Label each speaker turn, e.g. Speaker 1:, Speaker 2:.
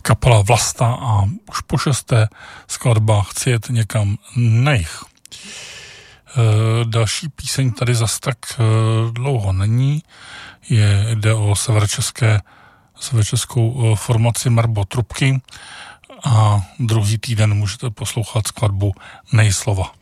Speaker 1: kapela Vlasta a už po 6. skladba Chci jet někam na jih. Další píseň tady zas tak dlouho není. Jde o severočeskou formaci Marbo Trubky a druhý týden můžete poslouchat skladbu Nejslova.